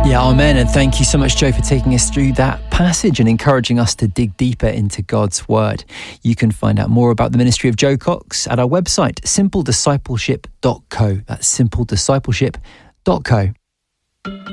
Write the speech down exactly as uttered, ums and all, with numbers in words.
Yeah, amen. And thank you so much, Joe, for taking us through that passage and encouraging us to dig deeper into God's word. You can find out more about the ministry of Joe Cox at our website, simple discipleship dot co. That's simple discipleship dot co.